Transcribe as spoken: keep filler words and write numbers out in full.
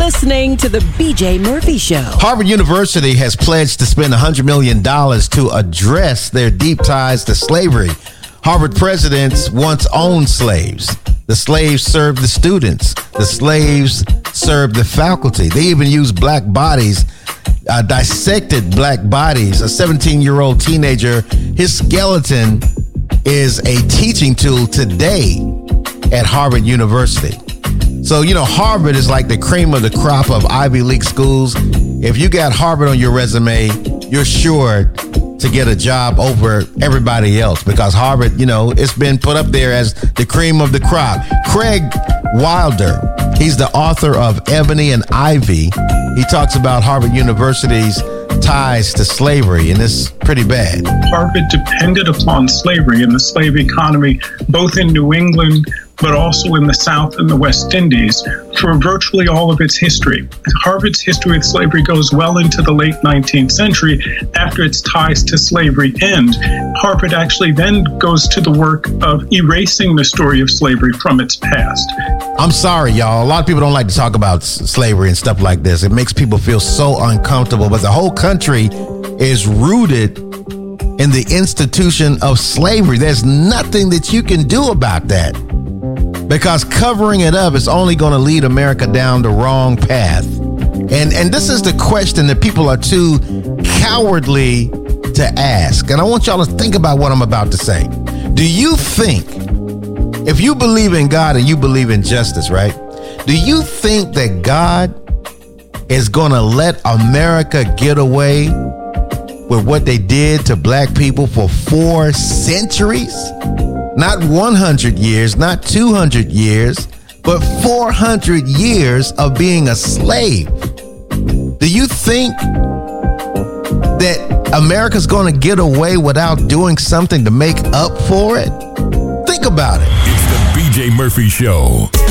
listening to The B J Murphy Show. Harvard University has pledged to spend one hundred million dollars to address their deep ties to slavery. Harvard presidents once owned slaves. The slaves served the students. The slaves served the faculty. They even used black bodies, uh, dissected black bodies. A seventeen-year-old teenager, his skeleton is a teaching tool today at Harvard University. So, you know, Harvard is like the cream of the crop of Ivy League schools. If you got Harvard on your resume, you're sure to get a job over everybody else because Harvard, you know, it's been put up there as the cream of the crop. Craig Wilder, he's the author of Ebony and Ivy. He talks about Harvard University's ties to slavery, and it's pretty bad. Harvard depended upon slavery and the slave economy, both in New England but also in the South and the West Indies, for virtually all of its history. Harvard's history of slavery goes well into the late nineteenth century. After its ties to slavery end, Harvard actually then goes to the work of erasing the story of slavery from its past. I'm sorry, y'all. A lot of people don't like to talk about s- slavery and stuff like this. It makes people feel so uncomfortable, but the whole country is rooted in the institution of slavery. There's nothing that you can do about that, because covering it up is only going to lead America down the wrong path. And and this is the question that people are too cowardly to ask. And I want y'all to think about what I'm about to say. Do you think, if you believe in God and you believe in justice, right? Do you think that God is going to let America get away with what they did to black people for four centuries? Not one hundred years, not two hundred years, but four hundred years of being a slave. Do you think that America's going to get away without doing something to make up for it? Think about it. It's the B J Murphy Show.